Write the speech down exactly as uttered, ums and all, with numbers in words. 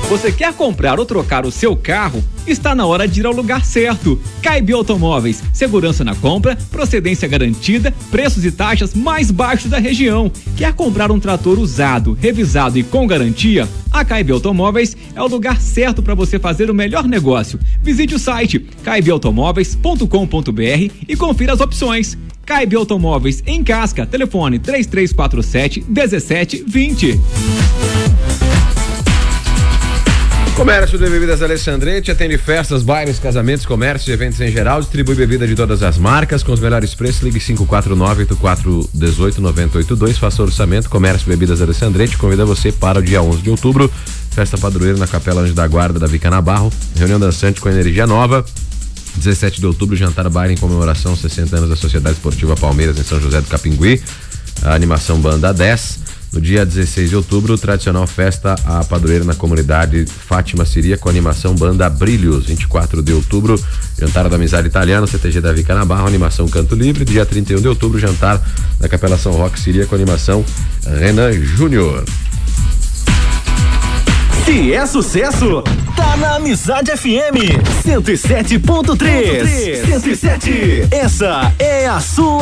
Você quer comprar ou trocar o seu carro? Está na hora de ir ao lugar certo. Caib Automóveis, segurança na compra, procedência garantida, preços e taxas mais baixos da região. Quer comprar um trator usado, revisado e com garantia? A Caib Automóveis é o lugar certo para você fazer o melhor negócio. Visite o site caib automóveis ponto com ponto br e confira as opções. Caib Automóveis em Casca, telefone três três quatro sete, um sete dois zero. Comércio de Bebidas Alessandrete atende festas, bailes, casamentos, comércio e eventos em geral, distribui bebida de todas as marcas com os melhores preços. Ligue cinco quatro nove, oito quatro um oito, nove zero oito dois, faça orçamento. Comércio Bebidas Alessandrete convida você para o dia onze de outubro, festa padroeira na Capela Anjo da Guarda da Vica Nabarro, reunião dançante com energia nova. dezessete de outubro, jantar baile em comemoração sessenta anos da Sociedade Esportiva Palmeiras em São José do Capingui, a animação Banda dez. No dia dezesseis de outubro, tradicional festa a padroeira na comunidade Fátima Siria com animação Banda Brilhos. vinte e quatro de outubro, jantar da Amizade Italiana, C T G da Vica Nabarro, animação Canto Livre. Dia trinta e um de outubro, jantar da Capela São Roque Siria com animação Renan Júnior. Se é sucesso, tá na Amizade F M cento e sete ponto três. cento e sete. Essa é a sua